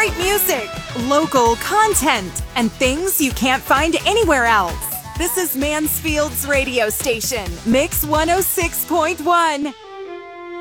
great music, local content, and things you can't find anywhere else. This is Mansfield's radio station, Mix 106.1.